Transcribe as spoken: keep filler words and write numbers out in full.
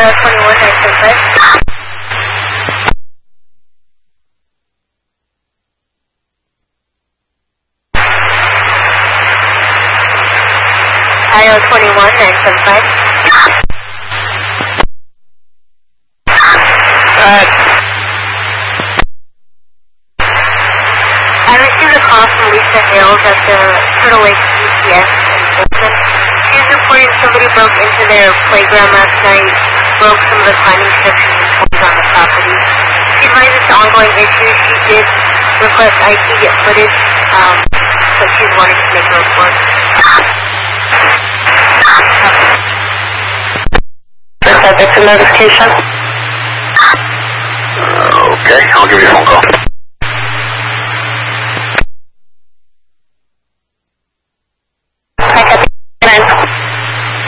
I O twenty-one nine seven five. I O twenty-one nine seven five. Uh, I received a call from Lisa Hales at the Turtle Lake C C S in Fulton. She's reporting somebody broke into their playground last night, broke some of the climbing sections and toys on the property. She advised it's an ongoing issue. She did request I T get footage, um, but she's wanting to make a report. Is that victim notification? Okay, I'll give you a phone call.